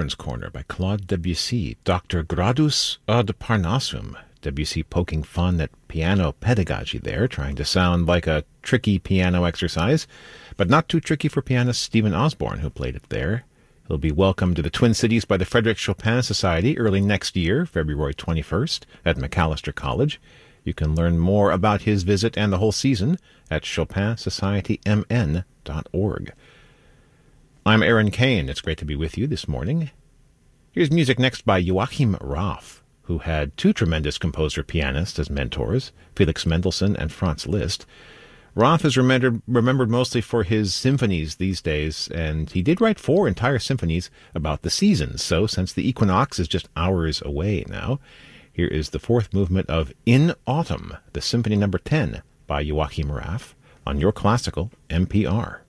Children's Corner by Claude Debussy, Dr. Gradus ad Parnassum. Debussy poking fun at piano pedagogy there, trying to sound like a tricky piano exercise, but not too tricky for pianist Stephen Osborne, who played it there. He'll be welcomed to the Twin Cities by the Frederick Chopin Society early next year, February 21st, at Macalester College. You can learn more about his visit and the whole season at chopinsocietymn.org. I'm Aaron Kane. It's great to be with you this morning. Here's music next by Joachim Raff, who had two tremendous composer-pianists as mentors, Felix Mendelssohn and Franz Liszt. Raff is remembered mostly for his symphonies these days, and he did write 4 entire symphonies about the seasons. So, since the equinox is just hours away now, here is the 4th movement of In Autumn, the Symphony No. 10 by Joachim Raff, on Your Classical NPR.